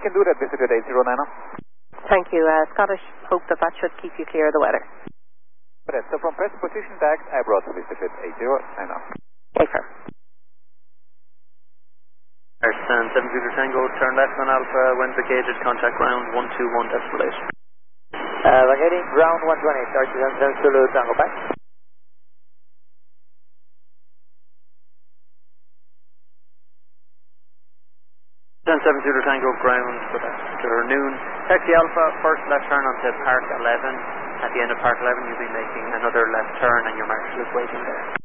can do that, Biscuit 809. Thank you. Scottish, hope that should keep you clear of the weather. So from press position tags, I brought to Biscuit 809. Okay, sir. Stand 7 Zulu Tango, turn left on Alpha, when vacated, contact ground 121 decimal 8. Vacating ground 120, start 7 Zulu Tango, back. Stand 7 Zulu Tango, ground for noon. Taxi Alpha, first left turn onto Park 11. At the end of Park 11, you'll be making another left turn and your marshal is waiting there.